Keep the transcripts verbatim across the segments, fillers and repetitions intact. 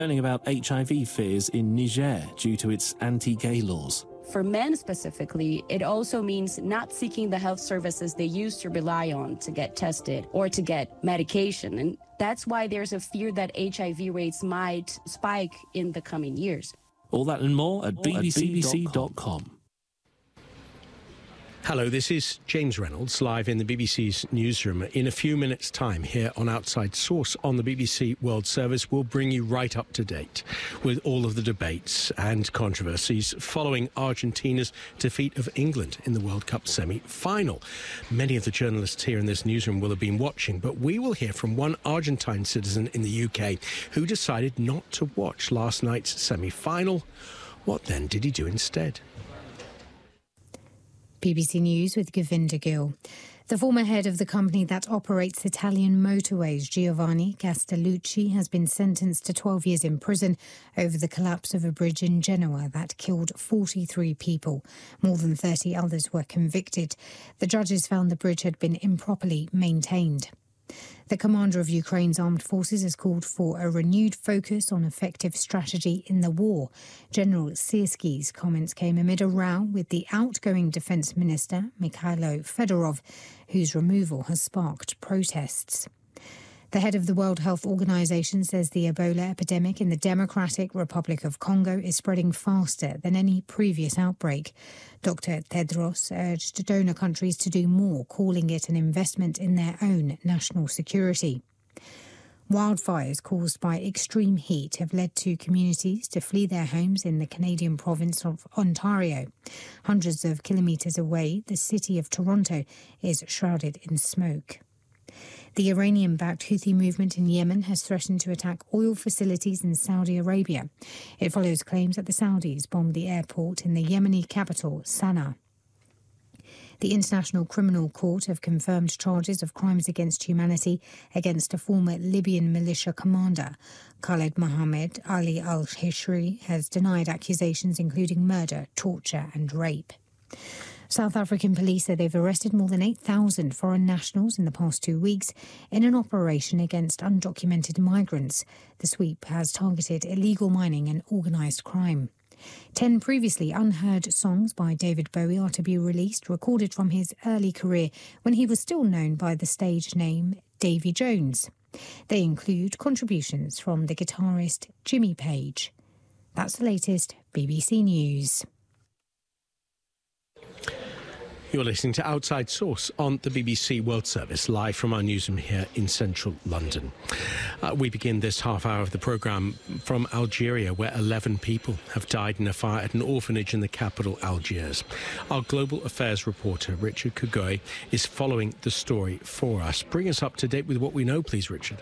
Learning about H I V fears in Niger due to its anti-gay laws. For men specifically, it also means not seeking the health services they used to rely on to get tested or to get medication. And that's why there's a fear that H I V rates might spike in the coming years. All that and more at b b c dot com. Hello, this is James Reynolds, live in the B B C's newsroom. In a few minutes' time here on Outside Source on the B B C World Service, we'll bring you right up to date with all of the debates and controversies following Argentina's defeat of England in the World Cup semi-final. Many of the journalists here in this newsroom will have been watching, but we will hear from one Argentine citizen in the U K who decided not to watch last night's semi-final. What then did he do instead? B B C News with Govinda Gill. The former head of the company that operates Italian motorways, Giovanni Castellucci, has been sentenced to twelve years in prison over the collapse of a bridge in Genoa that killed forty-three people. More than thirty others were convicted. The judges found the bridge had been improperly maintained. The commander of Ukraine's armed forces has called for a renewed focus on effective strategy in the war. General Syrski's comments came amid a row with the outgoing defence minister, Mikhailo Fedorov, whose removal has sparked protests. The head of the World Health Organization says the Ebola epidemic in the Democratic Republic of Congo is spreading faster than any previous outbreak. Doctor Tedros urged donor countries to do more, calling it an investment in their own national security. Wildfires caused by extreme heat have led to communities to flee their homes in the Canadian province of Ontario. Hundreds of kilometres away, the city of Toronto is shrouded in smoke. The Iranian-backed Houthi movement in Yemen has threatened to attack oil facilities in Saudi Arabia. It follows claims that the Saudis bombed the airport in the Yemeni capital, Sana'a. The International Criminal Court have confirmed charges of crimes against humanity against a former Libyan militia commander. Khaled Mohammed Ali al-Hishri has denied accusations including murder, torture and rape. South African police say they've arrested more than eight thousand foreign nationals in the past two weeks in an operation against undocumented migrants. The sweep has targeted illegal mining and organised crime. Ten previously unheard songs by David Bowie are to be released, recorded from his early career when he was still known by the stage name Davy Jones. They include contributions from the guitarist Jimmy Page. That's the latest B B C News. You're listening to Outside Source on the B B C World Service, live from our newsroom here in central London. Uh, we begin this half hour of the programme from Algeria, where eleven people have died in a fire at an orphanage in the capital, Algiers. Our global affairs reporter, Richard Kugoy, is following the story for us. Bring us up to date with what we know, please, Richard.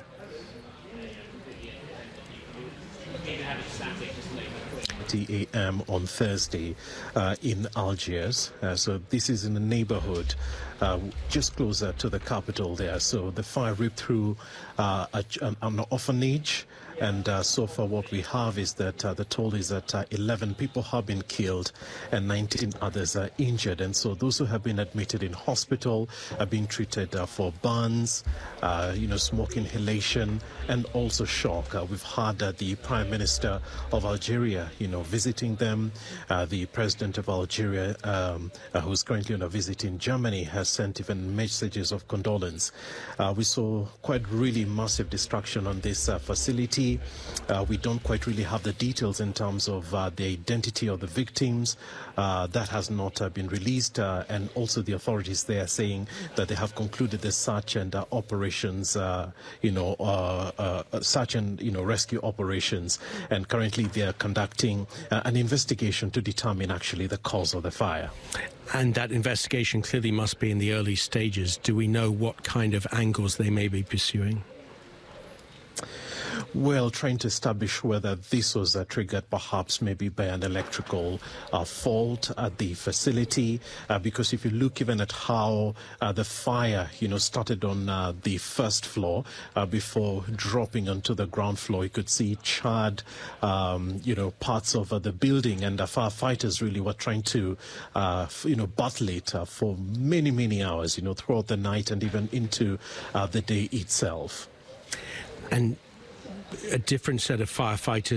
a m on Thursday uh, in Algiers. Uh, so this is in a neighborhood uh, just closer to the capital there. So the fire ripped through uh, a, an, an orphanage. And uh, so far what we have is that uh, the toll is that uh, eleven people have been killed and nineteen others are injured. And so those who have been admitted in hospital are being treated uh, for burns, uh, you know, smoke inhalation and also shock. Uh, we've had uh, the Prime Minister of Algeria, you know, visiting them. Uh, the President of Algeria, um, uh, who's currently on a visit in Germany, has sent even messages of condolence. Uh, we saw quite really massive destruction on this uh, facility. Uh, we don't quite really have the details in terms of uh, the identity of the victims. Uh, that has not uh, been released, uh, and also the authorities there saying that they have concluded the search and uh, operations, uh, you know, uh, uh, search and you know rescue operations, and currently they are conducting uh, an investigation to determine actually the cause of the fire. And that investigation clearly must be in the early stages. Do we know what kind of angles they may be pursuing? Well, trying to establish whether this was uh, triggered perhaps maybe by an electrical uh, fault at the facility, uh, because if you look even at how uh, the fire, you know, started on uh, the first floor uh, before dropping onto the ground floor, you could see charred, um, you know, parts of uh, the building, and the firefighters really were trying to, uh, f- you know, battle it uh, for many, many hours, you know, throughout the night and even into uh, the day itself. And a different set of firefighters